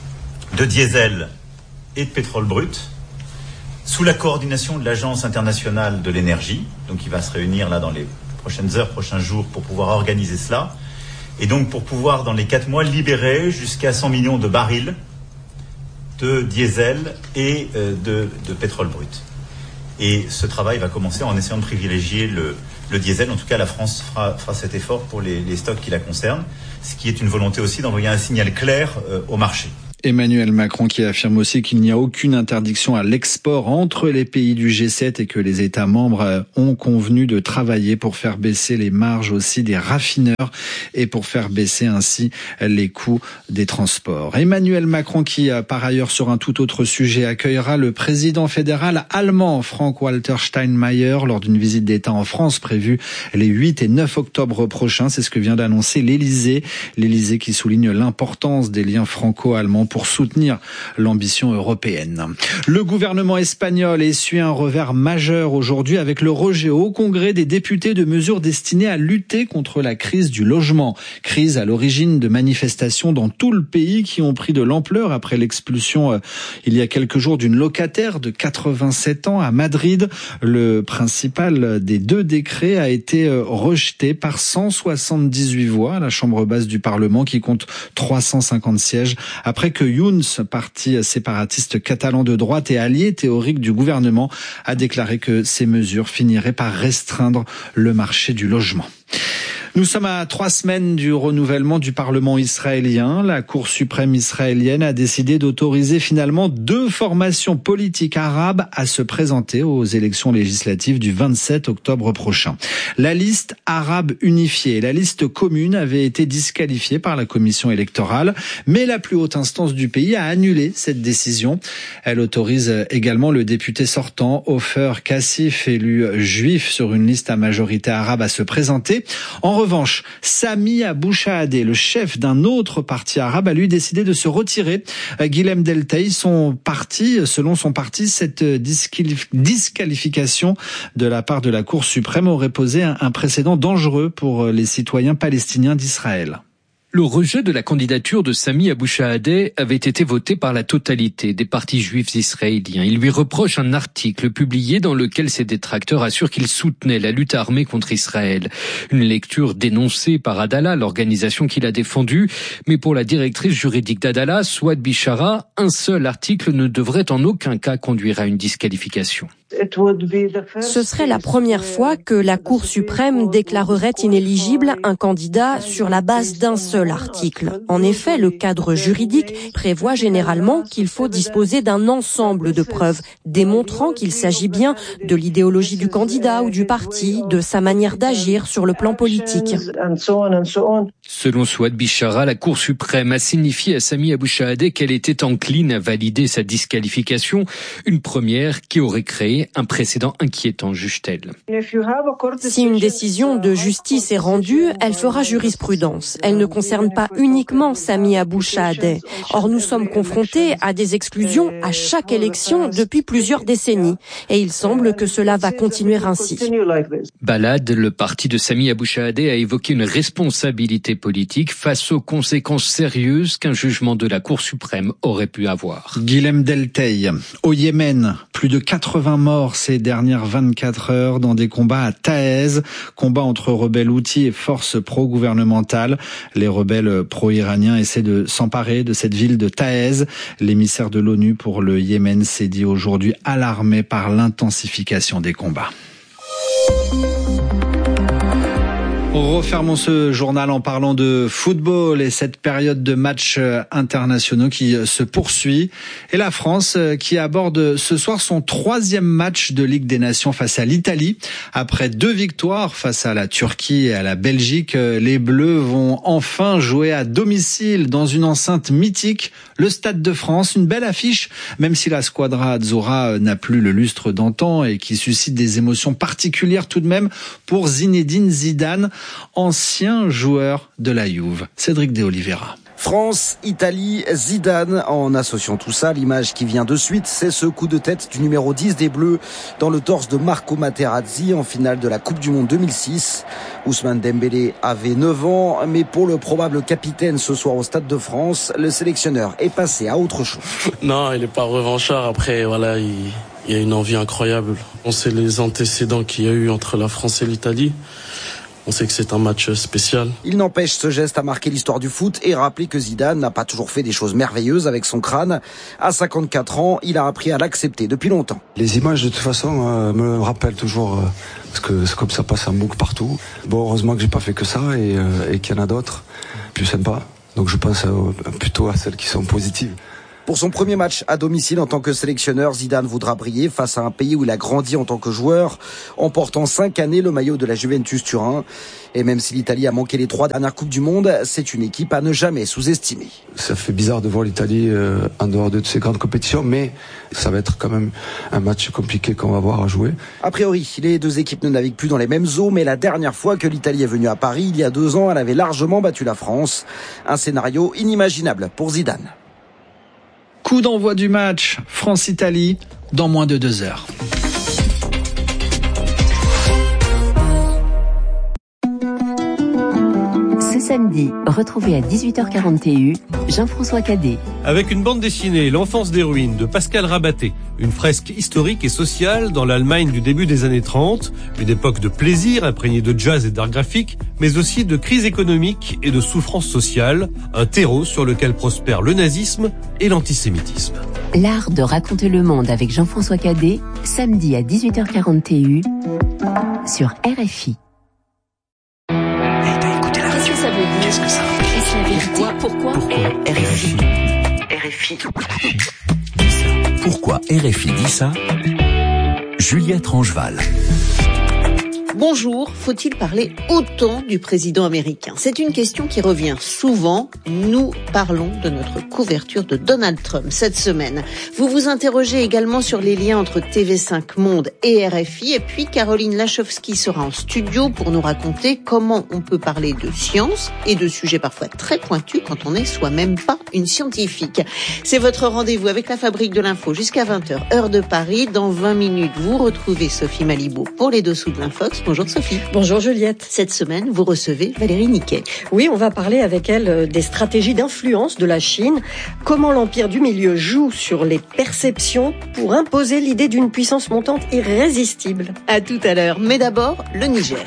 de diesel et de pétrole brut sous la coordination de l'Agence internationale de l'énergie, donc qui va se réunir là dans les prochaines heures, prochains jours pour pouvoir organiser cela, et donc pour pouvoir dans les quatre mois libérer jusqu'à cent millions de barils de diesel et de, de pétrole brut. Et ce travail va commencer en essayant de privilégier le, le diesel. En tout cas, la France fera, fera cet effort pour les, les stocks qui la concernent, ce qui est une volonté aussi d'envoyer un signal clair euh, au marché. Emmanuel Macron qui affirme aussi qu'il n'y a aucune interdiction à l'export entre les pays du G sept et que les États membres ont convenu de travailler pour faire baisser les marges aussi des raffineurs et pour faire baisser ainsi les coûts des transports. Emmanuel Macron qui, par ailleurs, sur un tout autre sujet, accueillera le président fédéral allemand Frank-Walter Steinmeier lors d'une visite d'État en France prévue les huit et neuf octobre prochains. C'est ce que vient d'annoncer l'Élysée. L'Élysée qui souligne l'importance des liens franco-allemands pour soutenir l'ambition européenne. Le gouvernement espagnol essuie un revers majeur aujourd'hui avec le rejet au Congrès des députés de mesures destinées à lutter contre la crise du logement. Crise à l'origine de manifestations dans tout le pays qui ont pris de l'ampleur après l'expulsion euh, il y a quelques jours d'une locataire de quatre-vingt-sept ans à Madrid. Le principal des deux décrets a été euh, rejeté par cent soixante-dix-huit voix à la Chambre basse du Parlement qui compte trois cent cinquante sièges après que Junts, parti séparatiste catalan de droite et allié théorique du gouvernement, a déclaré que ces mesures finiraient par restreindre le marché du logement. Nous sommes à trois semaines du renouvellement du Parlement israélien. La Cour suprême israélienne a décidé d'autoriser finalement deux formations politiques arabes à se présenter aux élections législatives du vingt-sept octobre prochain. La liste arabe unifiée et la liste commune avaient été disqualifiées par la commission électorale, mais la plus haute instance du pays a annulé cette décision. Elle autorise également le député sortant, Ofer Kassif, élu juif sur une liste à majorité arabe, à se présenter. En En revanche, Sami Abou Shahadeh, le chef d'un autre parti arabe, a lui décidé de se retirer. Guilhem Deltaï, son parti, selon son parti, cette disqualification de la part de la Cour suprême aurait posé un précédent dangereux pour les citoyens palestiniens d'Israël. Le rejet de la candidature de Sami Abou Shahadeh avait été voté par la totalité des partis juifs israéliens. Il lui reproche un article publié dans lequel ses détracteurs assurent qu'il soutenait la lutte armée contre Israël. Une lecture dénoncée par Adala, l'organisation qu'il a défendue. Mais pour la directrice juridique d'Adala, Souad Bishara, un seul article ne devrait en aucun cas conduire à une disqualification. Ce serait la première fois que la Cour suprême déclarerait inéligible un candidat sur la base d'un seul article. En effet, le cadre juridique prévoit généralement qu'il faut disposer d'un ensemble de preuves démontrant qu'il s'agit bien de l'idéologie du candidat ou du parti, de sa manière d'agir sur le plan politique. Selon Souad Bishara, la Cour suprême a signifié à Sami Abou Shahadeh qu'elle était encline à valider sa disqualification, une première qui aurait créé un précédent inquiétant, juge-t-elle. Si une décision de justice est rendue, elle fera jurisprudence. Elle ne concerne pas uniquement Sami Abou Shahadeh. Or, nous sommes confrontés à des exclusions à chaque élection depuis plusieurs décennies. Et il semble que cela va continuer ainsi. Balad, le parti de Sami Abou Shahadeh, a évoqué une responsabilité politique face aux conséquences sérieuses qu'un jugement de la Cour suprême aurait pu avoir. Guilhem Delteil, au Yémen, plus de quatre-vingts morts ces dernières vingt-quatre heures dans des combats à Taïz, combats entre rebelles houthis et forces pro-gouvernementales. Les rebelles pro-iraniens essaient de s'emparer de cette ville de Taïz. L'émissaire de l'ONU pour le Yémen s'est dit aujourd'hui alarmé par l'intensification des combats. Refermons ce journal en parlant de football et cette période de matchs internationaux qui se poursuit. Et la France qui aborde ce soir son troisième match de Ligue des Nations face à l'Italie. Après deux victoires face à la Turquie et à la Belgique, les Bleus vont enfin jouer à domicile dans une enceinte mythique, le Stade de France. Une belle affiche, même si la Squadra Azzurra n'a plus le lustre d'antan et qui suscite des émotions particulières tout de même pour Zinedine Zidane, ancien joueur de la Juve. Cédric de Oliveira. France, Italie, Zidane. En associant tout ça, l'image qui vient de suite, c'est ce coup de tête du numéro dix des Bleus dans le torse de Marco Materazzi en finale de la Coupe du Monde deux mille six. Ousmane Dembélé avait neuf ans, mais pour le probable capitaine ce soir au Stade de France, le sélectionneur est passé à autre chose. Non, il n'est pas revanchard. Après, voilà, il, il y a une envie incroyable. On sait les antécédents qu'il y a eu entre la France et l'Italie. On sait que c'est un match spécial. Il n'empêche, ce geste a marqué l'histoire du foot et rappelé que Zidane n'a pas toujours fait des choses merveilleuses avec son crâne. À cinquante-quatre ans, il a appris à l'accepter depuis longtemps. Les images, de toute façon, euh, me rappellent toujours, euh, parce que c'est comme ça passe en boucle partout. Bon, heureusement que j'ai pas fait que ça et, euh, et qu'il y en a d'autres plus sympas. Donc je pense euh, plutôt à celles qui sont positives. Pour son premier match à domicile en tant que sélectionneur, Zidane voudra briller face à un pays où il a grandi en tant que joueur, en portant cinq années le maillot de la Juventus Turin. Et même si l'Italie a manqué les trois dernières Coupes du Monde, c'est une équipe à ne jamais sous-estimer. Ça fait bizarre de voir l'Italie euh, en dehors de ces grandes compétitions, mais ça va être quand même un match compliqué qu'on va avoir à jouer. A priori, les deux équipes ne naviguent plus dans les mêmes eaux, mais la dernière fois que l'Italie est venue à Paris, il y a deux ans, elle avait largement battu la France. Un scénario inimaginable pour Zidane. Coup d'envoi du match France-Italie dans moins de deux heures. Ce samedi, retrouvez à dix-huit heures quarante Jean-François Cadet. Avec une bande dessinée, L'enfance des ruines de Pascal Rabaté, une fresque historique et sociale dans l'Allemagne du début des années trente, une époque de plaisir imprégnée de jazz et d'art graphique, mais aussi de crise économique et de souffrance sociale, un terreau sur lequel prospèrent le nazisme et l'antisémitisme. L'art de raconter le monde avec Jean-François Cadet, samedi à dix-huit heures quarante sur R F I. Qu'est-ce que ça veut dire? Pourquoi, pourquoi, pourquoi R F I R F I Pourquoi R F I dit ça? Juliette Rangeval. Bonjour, faut-il parler autant du président américain? C'est une question qui revient souvent. Nous parlons de notre couverture de Donald Trump cette semaine. Vous vous interrogez également sur les liens entre T V cinq Monde et R F I. Et puis Caroline Lachowski sera en studio pour nous raconter comment on peut parler de science et de sujets parfois très pointus quand on n'est soi-même pas une scientifique. C'est votre rendez-vous avec la Fabrique de l'Info jusqu'à vingt heures, heure de Paris. Dans vingt minutes, vous retrouvez Sophie Malibaud pour les dessous de l'Infox. Bonjour Bonjour Sophie. Bonjour Juliette. Cette semaine, vous recevez Valérie Niquet. Oui, on va parler avec elle des stratégies d'influence de la Chine, comment l'empire du milieu joue sur les perceptions pour imposer l'idée d'une puissance montante irrésistible. À tout à l'heure, mais d'abord, le Niger.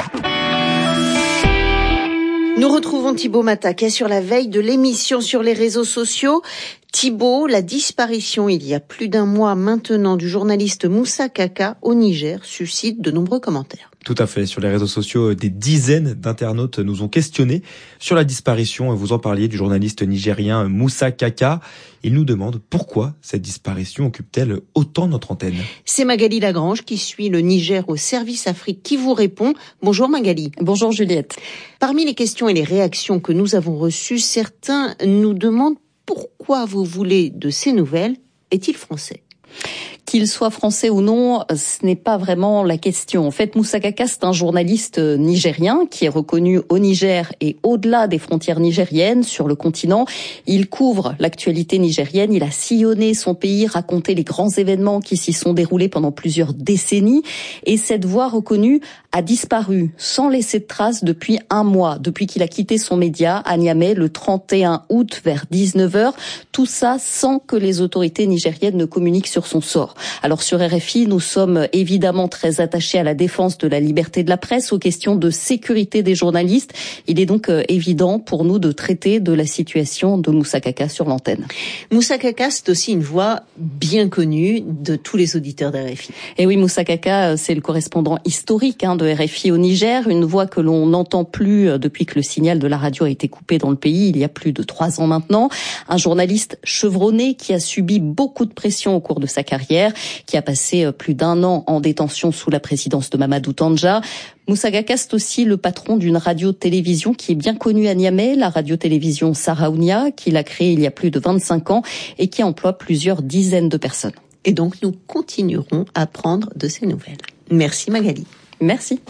Nous retrouvons Thibaut Mata sur la veille de l'émission sur les réseaux sociaux. Thibaut, la disparition il y a plus d'un mois maintenant du journaliste Moussa Kaka au Niger suscite de nombreux commentaires. Tout à fait. Sur les réseaux sociaux, des dizaines d'internautes nous ont questionné sur la disparition, vous en parliez, du journaliste nigérien Moussa Kaka. Ils nous demandent pourquoi cette disparition occupe-t-elle autant notre antenne. C'est Magali Lagrange qui suit le Niger au service Afrique qui vous répond. Bonjour Magali. Bonjour Juliette. Parmi les questions et les réactions que nous avons reçues, certains nous demandent pourquoi vous voulez de ces nouvelles. Est-il français ? Qu'il soit français ou non, ce n'est pas vraiment la question. En fait, Moussa Kaka, c'est un journaliste nigérien qui est reconnu au Niger et au-delà des frontières nigériennes, sur le continent. Il couvre l'actualité nigérienne, il a sillonné son pays, raconté les grands événements qui s'y sont déroulés pendant plusieurs décennies. Et cette voix reconnue a disparu sans laisser de traces depuis un mois, depuis qu'il a quitté son média à Niamey le trente et un août vers dix-neuf heures. Tout ça sans que les autorités nigériennes ne communiquent sur son sort. Alors sur R F I, nous sommes évidemment très attachés à la défense de la liberté de la presse, aux questions de sécurité des journalistes. Il est donc évident pour nous de traiter de la situation de Moussa Kaka sur l'antenne. Moussa Kaka, c'est aussi une voix bien connue de tous les auditeurs d'R F I. Et oui, Moussa Kaka, c'est le correspondant historique hein, de R F I au Niger, une voix que l'on n'entend plus depuis que le signal de la radio a été coupé dans le pays il y a plus de trois ans maintenant. Un journaliste chevronné qui a subi beaucoup de pression au cours de sa carrière, qui a passé plus d'un an en détention sous la présidence de Mamadou Tandja. Moussa Kaka, c'est aussi le patron d'une radio-télévision qui est bien connue à Niamey, la radio-télévision Saraounia, qu'il a créée il y a plus de vingt-cinq ans et qui emploie plusieurs dizaines de personnes. Et donc, nous continuerons à prendre de ces nouvelles. Merci Magali. Merci.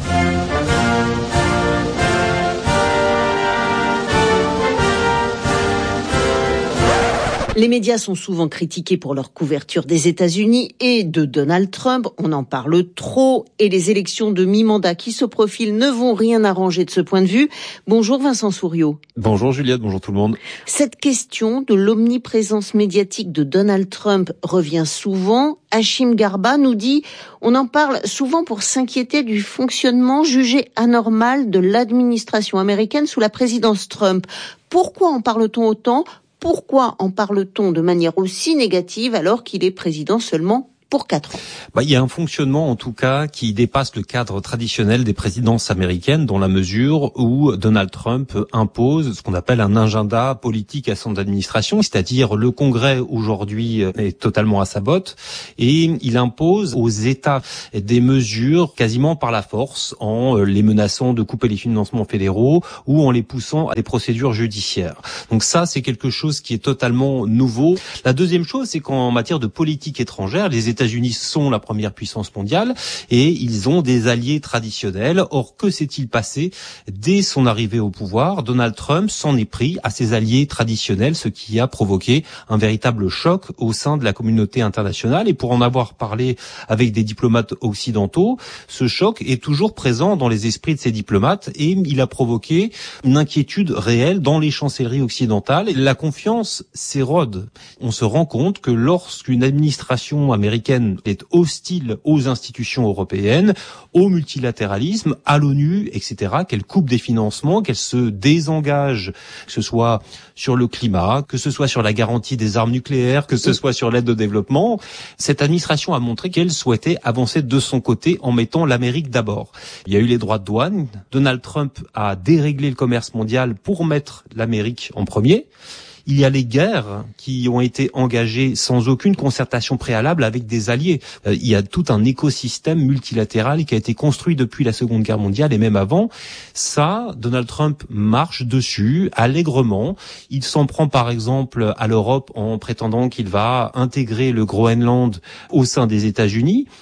Les médias sont souvent critiqués pour leur couverture des États-Unis et de Donald Trump. On en parle trop et les élections de mi-mandat qui se profilent ne vont rien arranger de ce point de vue. Bonjour Vincent Souriau. Bonjour Juliette, bonjour tout le monde. Cette question de l'omniprésence médiatique de Donald Trump revient souvent. Hachim Garba nous dit « On en parle souvent pour s'inquiéter du fonctionnement jugé anormal de l'administration américaine sous la présidence Trump. Pourquoi en parle-t-on autant ? Pourquoi en parle-t-on de manière aussi négative alors qu'il est président seulement pour quatre ans. Bah, il y a un fonctionnement en tout cas qui dépasse le cadre traditionnel des présidences américaines dans la mesure où Donald Trump impose ce qu'on appelle un agenda politique à son administration, c'est-à-dire le Congrès aujourd'hui est totalement à sa botte et il impose aux États des mesures quasiment par la force en les menaçant de couper les financements fédéraux ou en les poussant à des procédures judiciaires. Donc ça, c'est quelque chose qui est totalement nouveau. La deuxième chose, c'est qu'en matière de politique étrangère, les États Les États-Unis sont la première puissance mondiale et ils ont des alliés traditionnels. Or, que s'est-il passé dès son arrivée au pouvoir? Donald Trump s'en est pris à ses alliés traditionnels, ce qui a provoqué un véritable choc au sein de la communauté internationale. Et pour en avoir parlé avec des diplomates occidentaux, ce choc est toujours présent dans les esprits de ces diplomates et il a provoqué une inquiétude réelle dans les chancelleries occidentales. La confiance s'érode. On se rend compte que lorsqu'une administration américaine est hostile aux institutions européennes, au multilatéralisme, à l'ONU, et cetera, qu'elle coupe des financements, qu'elle se désengage, que ce soit sur le climat, que ce soit sur la garantie des armes nucléaires, que ce soit sur l'aide au développement, cette administration a montré qu'elle souhaitait avancer de son côté en mettant l'Amérique d'abord. Il y a eu les droits de douane. Donald Trump a déréglé le commerce mondial pour mettre l'Amérique en premier. Il y a les guerres qui ont été engagées sans aucune concertation préalable avec des alliés. Euh, il y a tout un écosystème multilatéral qui a été construit depuis la Seconde Guerre mondiale et même avant. Ça, Donald Trump marche dessus allègrement. Il s'en prend par exemple à l'Europe en prétendant qu'il va intégrer le Groenland au sein des États-Unis.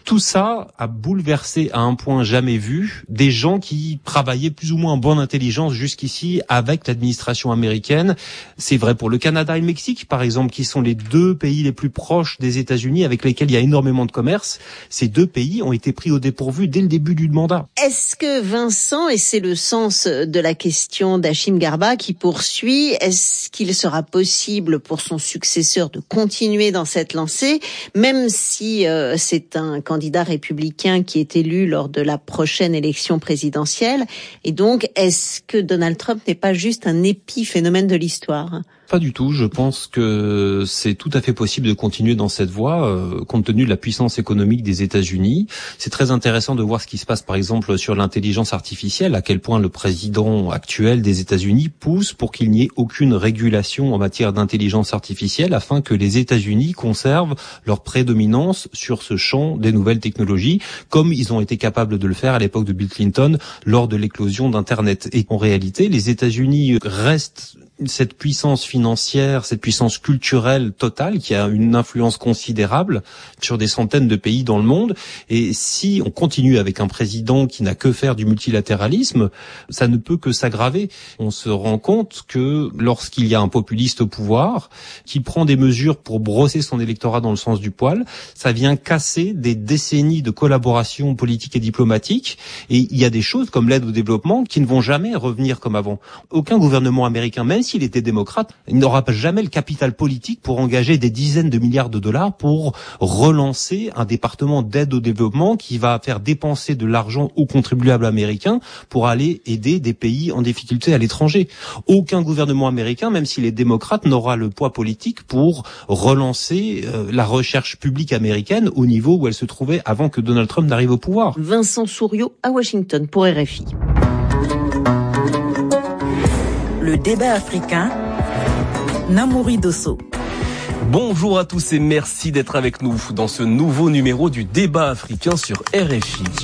Tout ça a bouleversé à un point jamais vu des gens qui travaillaient plus ou moins en bonne intelligence jusqu'ici avec l'administration américaine. C'est vrai pour le Canada et le Mexique, par exemple, qui sont les deux pays les plus proches des États-Unis, avec lesquels il y a énormément de commerce. Ces deux pays ont été pris au dépourvu dès le début du mandat. Est-ce que Vincent, et c'est le sens de la question d'Hachim Garba qui poursuit, est-ce qu'il sera possible pour son successeur de continuer dans cette lancée, même si euh, c'est un candidat républicain qui est élu lors de la prochaine élection présidentielle? Et donc, est-ce que Donald Trump n'est pas juste un épiphénomène de l'histoire? Pas du tout. Je pense que c'est tout à fait possible de continuer dans cette voie, euh, compte tenu de la puissance économique des États-Unis. C'est très intéressant de voir ce qui se passe, par exemple, sur l'intelligence artificielle, à quel point le président actuel des États-Unis pousse pour qu'il n'y ait aucune régulation en matière d'intelligence artificielle, afin que les États-Unis conservent leur prédominance sur ce champ des nouvelles technologies, comme ils ont été capables de le faire à l'époque de Bill Clinton lors de l'éclosion d'Internet. Et en réalité, les États-Unis restent cette puissance financière, cette puissance culturelle totale qui a une influence considérable sur des centaines de pays dans le monde. Et si on continue avec un président qui n'a que faire du multilatéralisme, ça ne peut que s'aggraver. On se rend compte que lorsqu'il y a un populiste au pouvoir qui prend des mesures pour brosser son électorat dans le sens du poil, ça vient casser des décennies de collaboration politique et diplomatique. Et il y a des choses comme l'aide au développement qui ne vont jamais revenir comme avant. Aucun gouvernement américain, même s'il était démocrate, il n'aura jamais le capital politique pour engager des dizaines de milliards de dollars pour relancer un département d'aide au développement qui va faire dépenser de l'argent aux contribuables américains pour aller aider des pays en difficulté à l'étranger. Aucun gouvernement américain, même s'il est démocrate, n'aura le poids politique pour relancer euh, la recherche publique américaine au niveau où elle se trouvait avant que Donald Trump n'arrive au pouvoir. Vincent Souriau à Washington pour R F I. Le débat africain, Namouri Dosso. Bonjour à tous et merci d'être avec nous dans ce nouveau numéro du débat africain sur R F I.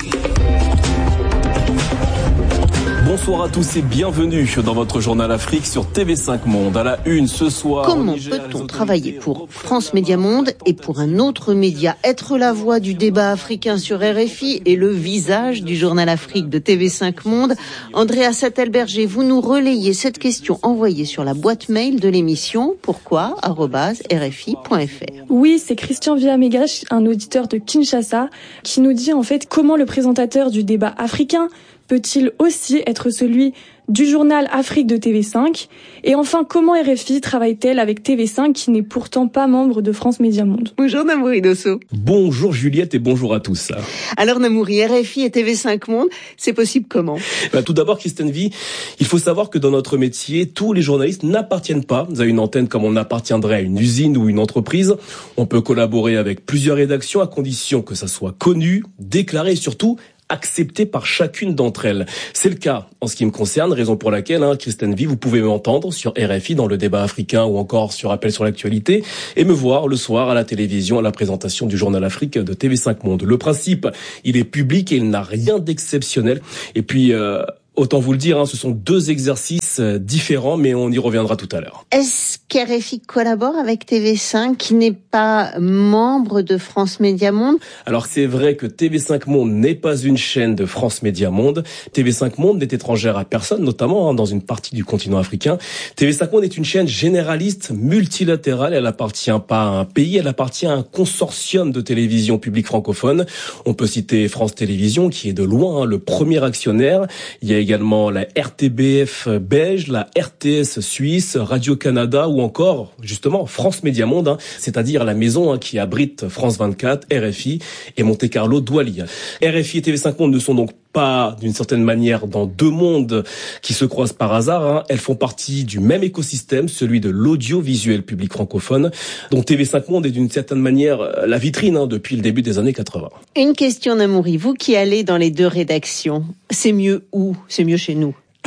Bonsoir à tous et bienvenue dans votre journal Afrique sur T V cinq Monde. À la une ce soir. Comment peut-on travailler pour France Média Monde et pour un autre média, être la voix du débat africain sur R F I et le visage du journal Afrique de T V cinq Monde? Andrea Sattelberger, vous nous relayez cette question envoyée sur la boîte mail de l'émission. Pourquoi arobase r f i point f r. Oui, c'est Christian Villamegash, un auditeur de Kinshasa, qui nous dit en fait comment le présentateur du débat africain peut-il aussi être celui du journal Afrique de T V cinq? Et enfin, comment R F I travaille-t-elle avec T V cinq qui n'est pourtant pas membre de France Média Monde? Bonjour Namouri Dosso. Bonjour Juliette et bonjour à tous. Alors Namouri, R F I et T V cinq Monde, c'est possible comment? Bah, tout d'abord, Christine V, il faut savoir que dans notre métier, tous les journalistes n'appartiennent pas à une antenne comme on appartiendrait à une usine ou une entreprise. On peut collaborer avec plusieurs rédactions à condition que ça soit connu, déclaré et surtout accepté par chacune d'entre elles. C'est le cas en ce qui me concerne, raison pour laquelle, hein, Christine V, vous pouvez m'entendre sur R F I dans le débat africain ou encore sur Appel sur l'actualité et me voir le soir à la télévision à la présentation du journal Afrique de T V cinq Monde. Le principe, il est public et il n'a rien d'exceptionnel. Et puis, euh, autant vous le dire, hein, ce sont deux exercices différents, mais on y reviendra tout à l'heure. Est-ce qu'R F I collabore avec T V cinq, qui n'est pas membre de France Média Monde? Alors c'est vrai que T V cinq Monde n'est pas une chaîne de France Média Monde. T V cinq Monde n'est étrangère à personne, notamment hein, dans une partie du continent africain. T V cinq Monde est une chaîne généraliste, multilatérale. Elle appartient pas à un pays, elle appartient à un consortium de télévision publique francophone. On peut citer France Télévisions, qui est de loin hein, le premier actionnaire. Il y a également la R T B F belge, la R T S suisse, Radio-Canada ou encore, justement, France Média Monde, hein, c'est-à-dire la maison hein, qui abrite France vingt-quatre, R F I et Monte-Carlo Douali. R F I et T V cinq Monde ne sont donc pas, d'une certaine manière, dans deux mondes qui se croisent par hasard. Hein. Elles font partie du même écosystème, celui de l'audiovisuel public francophone, dont T V cinq Monde est d'une certaine manière la vitrine hein, depuis le début des années quatre-vingts. Une question, Namouri, vous qui allez dans les deux rédactions, c'est mieux où? C'est mieux chez nous?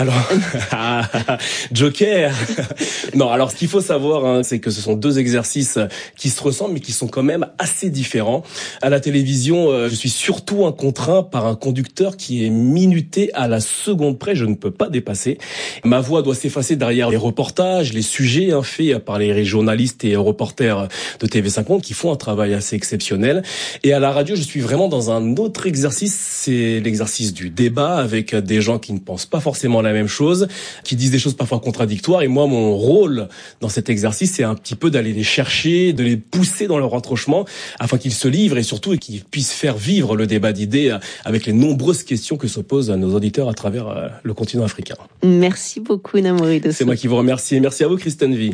Alors, Joker. Non, alors ce qu'il faut savoir, hein, c'est que ce sont deux exercices qui se ressemblent, mais qui sont quand même assez différents. À la télévision, euh, je suis surtout un contraint par un conducteur qui est minuté à la seconde près. Je ne peux pas dépasser. Ma voix doit s'effacer derrière les reportages, les sujets hein, faits par les journalistes et reporters de T V cinq Monde qui font un travail assez exceptionnel. Et à la radio, je suis vraiment dans un autre exercice. C'est l'exercice du débat avec des gens qui ne pensent pas forcément la même chose, qui disent des choses parfois contradictoires. Et moi, mon rôle dans cet exercice, c'est un petit peu d'aller les chercher, de les pousser dans leur retranchement, afin qu'ils se livrent et surtout qu'ils puissent faire vivre le débat d'idées avec les nombreuses questions que se posent nos auditeurs à travers le continent africain. Merci beaucoup, Namouri Dosso. C'est moi qui vous remercie. Merci à vous, Kristen Vie.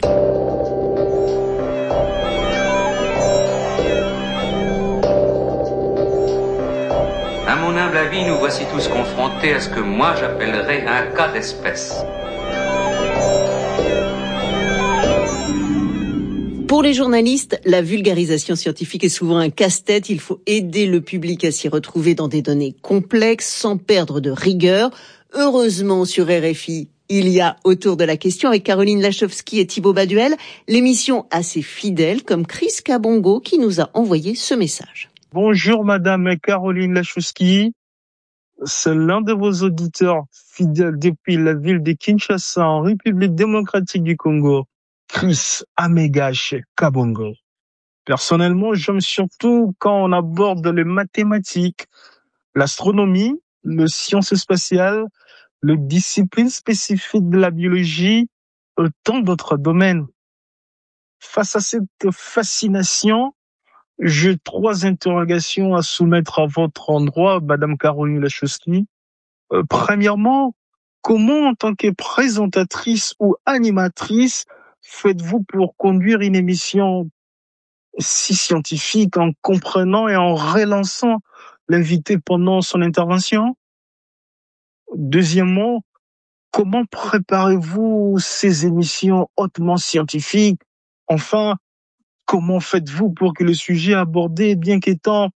À mon humble avis, nous voici tous confrontés à ce que moi j'appellerais un cas d'espèce. Pour les journalistes, la vulgarisation scientifique est souvent un casse-tête. Il faut aider le public à s'y retrouver dans des données complexes, sans perdre de rigueur. Heureusement, sur R F I, il y a Autour de la question avec Caroline Lachowski et Thibaut Baduel, l'émission assez fidèle comme Chris Kabongo qui nous a envoyé ce message. Bonjour Madame Caroline Lachowski, c'est l'un de vos auditeurs fidèles depuis la ville de Kinshasa en République démocratique du Congo, Chris Amegache Kabongo. Personnellement, j'aime surtout quand on aborde les mathématiques, l'astronomie, les sciences spatiales, les disciplines spécifiques de la biologie et tant d'autres domaines. Face à cette fascination, j'ai trois interrogations à soumettre à votre endroit, Madame Caroline Lachowski. Euh, premièrement, comment en tant que présentatrice ou animatrice faites-vous pour conduire une émission si scientifique en comprenant et en relançant l'invité pendant son intervention? Deuxièmement, comment préparez-vous ces émissions hautement scientifiques? Enfin, comment faites-vous pour que le sujet abordé, bien qu'étant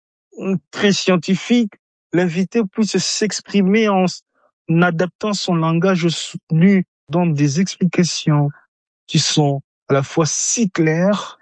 très scientifique, l'invité puisse s'exprimer en adaptant son langage soutenu dans des explications qui sont à la fois si claires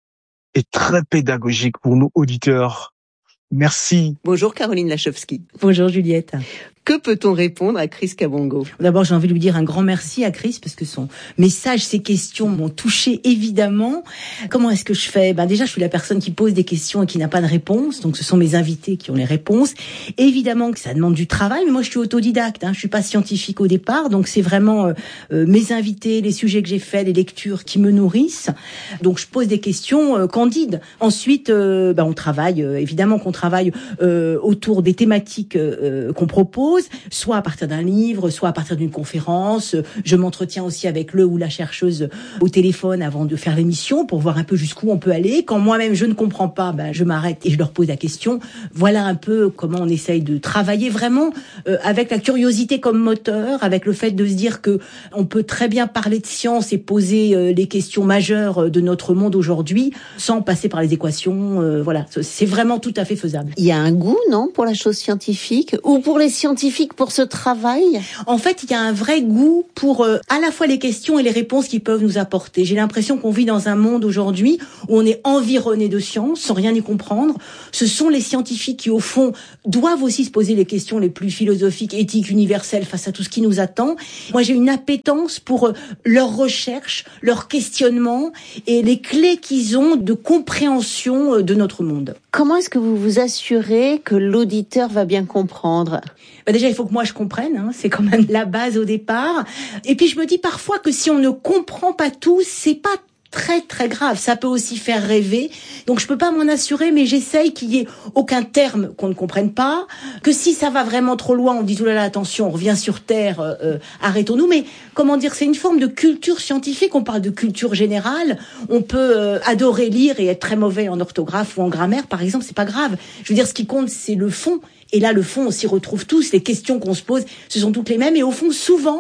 et très pédagogiques pour nos auditeurs? Merci. Bonjour Caroline Lachowski. Bonjour Juliette. Que peut-on répondre à Chris Kabongo? D'abord, j'ai envie de lui dire un grand merci à Chris parce que son message, ses questions m'ont touché évidemment. Comment est-ce que je fais? Ben déjà, je suis la personne qui pose des questions et qui n'a pas de réponse. Donc, ce sont mes invités qui ont les réponses. Évidemment que ça demande du travail, mais moi, je suis autodidacte. Hein. Je suis pas scientifique au départ, donc c'est vraiment euh, euh, mes invités, les sujets que j'ai faits, les lectures qui me nourrissent. Donc, je pose des questions euh, candides. Ensuite, euh, ben, on travaille euh, évidemment qu'on travaille euh, autour des thématiques euh, qu'on propose. Soit à partir d'un livre, soit à partir d'une conférence. Je m'entretiens aussi avec le ou la chercheuse au téléphone avant de faire l'émission pour voir un peu jusqu'où on peut aller. Quand moi-même je ne comprends pas, ben je m'arrête et je leur pose la question. Voilà un peu comment on essaye de travailler vraiment euh, avec la curiosité comme moteur, avec le fait de se dire que on peut très bien parler de science et poser euh, les questions majeures de notre monde aujourd'hui sans passer par les équations. Euh, voilà, c'est vraiment tout à fait faisable. Il y a un goût, non, pour la chose scientifique ou pour les scientifiques pour ce travail? En fait, il y a un vrai goût pour euh, à la fois les questions et les réponses qu'ils peuvent nous apporter. J'ai l'impression qu'on vit dans un monde aujourd'hui où on est environné de science sans rien y comprendre. Ce sont les scientifiques qui, au fond, doivent aussi se poser les questions les plus philosophiques, éthiques, universelles face à tout ce qui nous attend. Moi, j'ai une appétence pour euh, leurs recherches, leurs questionnements et les clés qu'ils ont de compréhension euh, de notre monde. Comment est-ce que vous vous assurez que l'auditeur va bien comprendre? Bah déjà, il faut que moi je comprenne, hein, c'est quand même la base au départ. Et puis je me dis parfois que si on ne comprend pas tout, c'est pas très très grave, ça peut aussi faire rêver. Donc je peux pas m'en assurer, mais j'essaye qu'il y ait aucun terme qu'on ne comprenne pas, que si ça va vraiment trop loin, on dit oh là là, attention, on revient sur terre, euh, arrêtons-nous. Mais comment dire, c'est une forme de culture scientifique, on parle de culture générale, on peut euh, adorer lire et être très mauvais en orthographe ou en grammaire par exemple, c'est pas grave. Je veux dire, ce qui compte c'est le fond. Et là, le fond, on s'y retrouve tous. Les questions qu'on se pose, ce sont toutes les mêmes. Et au fond, souvent,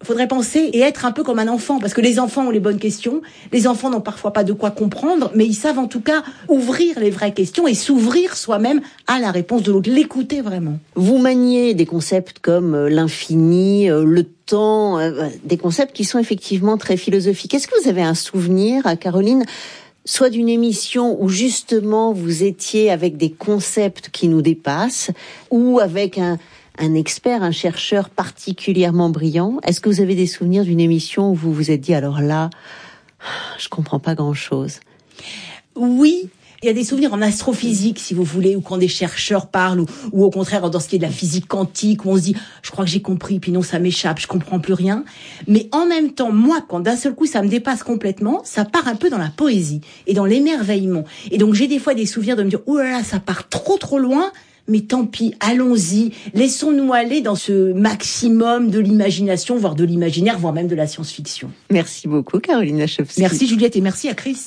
Il faudrait penser et être un peu comme un enfant, parce que les enfants ont les bonnes questions, les enfants n'ont parfois pas de quoi comprendre, mais ils savent en tout cas ouvrir les vraies questions et s'ouvrir soi-même à la réponse de l'autre, l'écouter vraiment. Vous maniez des concepts comme l'infini, le temps, des concepts qui sont effectivement très philosophiques. Est-ce que vous avez un souvenir, Caroline, soit d'une émission où justement vous étiez avec des concepts qui nous dépassent, ou avec un, un expert, un chercheur particulièrement brillant? Est-ce que vous avez des souvenirs d'une émission où vous vous êtes dit, alors là, je comprends pas grand-chose? Oui. Il y a des souvenirs en astrophysique, si vous voulez, où quand des chercheurs parlent, ou, ou au contraire dans ce qui est de la physique quantique, où on se dit « je crois que j'ai compris, puis non, ça m'échappe, je comprends plus rien ». Mais en même temps, moi, quand d'un seul coup, ça me dépasse complètement, ça part un peu dans la poésie et dans l'émerveillement. Et donc, j'ai des fois des souvenirs de me dire « oh là là, ça part trop trop loin ». Mais tant pis, allons-y, laissons-nous aller dans ce maximum de l'imagination, voire de l'imaginaire, voire même de la science-fiction. Merci beaucoup, Caroline Lachowski. Merci, Juliette, et merci à Chris.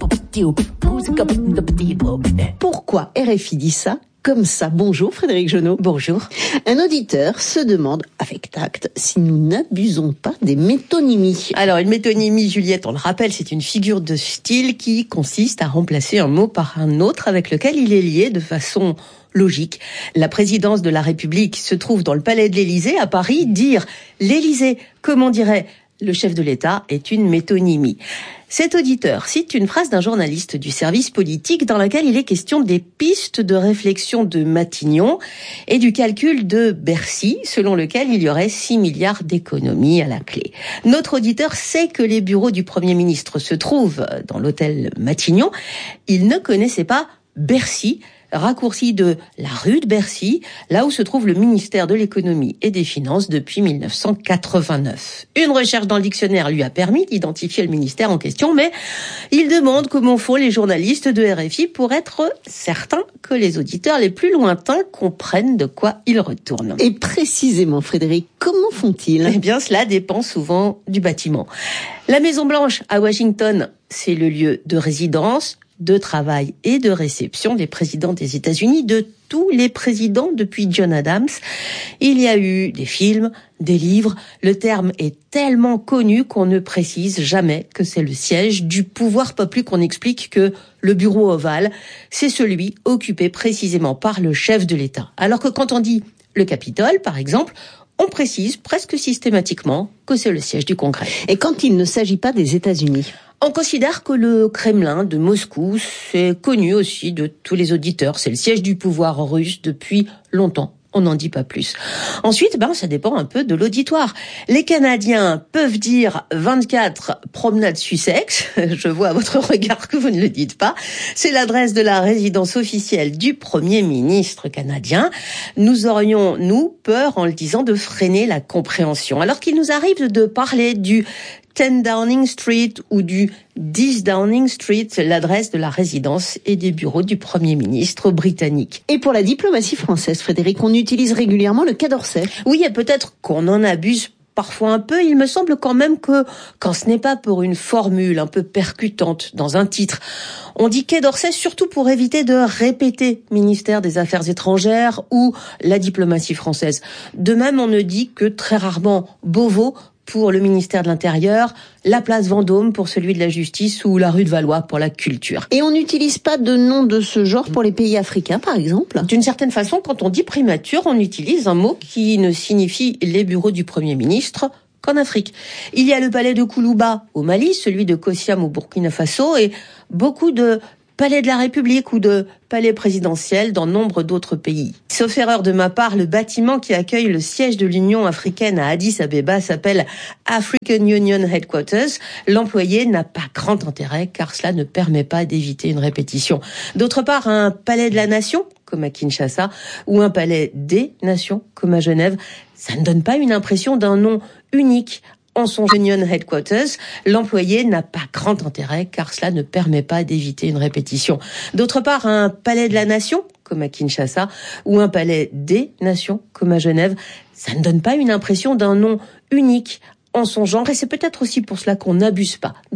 Pourquoi R F I dit ça comme ça? Bonjour Frédéric Genot. Bonjour. Un auditeur se demande, avec tact, si nous n'abusons pas des métonymies. Alors, une métonymie, Juliette, on le rappelle, c'est une figure de style qui consiste à remplacer un mot par un autre avec lequel il est lié de façon logique. La présidence de la République se trouve dans le palais de l'Élysée à Paris. Dire l'Élysée, comme on dirait le chef de l'État, est une métonymie. Cet auditeur cite une phrase d'un journaliste du service politique dans laquelle il est question des pistes de réflexion de Matignon et du calcul de Bercy, selon lequel il y aurait six milliards d'économies à la clé. Notre auditeur sait que les bureaux du Premier ministre se trouvent dans l'hôtel Matignon. Il ne connaissait pas Bercy, raccourci de la rue de Bercy, là où se trouve le ministère de l'économie et des finances depuis mille neuf cent quatre-vingt-neuf. Une recherche dans le dictionnaire lui a permis d'identifier le ministère en question, mais il demande comment font les journalistes de R F I pour être certains que les auditeurs les plus lointains comprennent de quoi ils retournent. Et précisément, Frédéric, comment font-ils? Eh bien, cela dépend souvent du bâtiment. La Maison-Blanche à Washington, c'est le lieu de résidence, de travail et de réception des présidents des États-Unis, de tous les présidents depuis John Adams. Il y a eu des films, des livres. Le terme est tellement connu qu'on ne précise jamais que c'est le siège du pouvoir, pas plus qu'on explique que le bureau ovale, c'est celui occupé précisément par le chef de l'État. Alors que quand on dit le Capitole, par exemple, on précise presque systématiquement que c'est le siège du Congrès. Et quand il ne s'agit pas des États-Unis? On considère que le Kremlin de Moscou, c'est connu aussi de tous les auditeurs. C'est le siège du pouvoir russe depuis longtemps. On n'en dit pas plus. Ensuite, ben, ça dépend un peu de l'auditoire. Les Canadiens peuvent dire vingt-quatre promenade Sussex. Je vois à votre regard que vous ne le dites pas. C'est l'adresse de la résidence officielle du Premier ministre canadien. Nous aurions, nous, peur en le disant de freiner la compréhension. Alors qu'il nous arrive de parler du dix Downing Street ou du dix Downing Street, l'adresse de la résidence et des bureaux du Premier ministre britannique. Et pour la diplomatie française, Frédéric, on utilise régulièrement le Quai d'Orsay. Oui, et peut-être qu'on en abuse parfois un peu. Il me semble quand même que quand ce n'est pas pour une formule un peu percutante dans un titre, on dit Quai d'Orsay surtout pour éviter de répéter ministère des Affaires étrangères ou la diplomatie française. De même, on ne dit que très rarement Beauvau pour le ministère de l'Intérieur, la place Vendôme pour celui de la Justice ou la rue de Valois pour la Culture. Et on n'utilise pas de nom de ce genre pour les pays africains, par exemple? D'une certaine façon, quand on dit primature, on utilise un mot qui ne signifie les bureaux du Premier ministre qu'en Afrique. Il y a le palais de Koulouba au Mali, celui de Kossiam au Burkina Faso et beaucoup de palais de la République ou de palais présidentiel dans nombre d'autres pays. Sauf erreur de ma part, le bâtiment qui accueille le siège de l'Union africaine à Addis Abeba s'appelle African Union Headquarters. L'employé n'a pas grand intérêt car cela ne permet pas d'éviter une répétition. D'autre part, un palais de la nation, comme à Kinshasa, ou un palais des nations, comme à Genève, ça ne donne pas une impression d'un nom unique. En son Union Headquarters, l'employé n'a pas grand intérêt car cela ne permet pas d'éviter une répétition. D'autre part, un palais de la nation, comme à Kinshasa, ou un palais des nations, comme à Genève, ça ne donne pas une impression d'un nom unique en son genre et c'est peut-être aussi pour cela qu'on n'abuse pas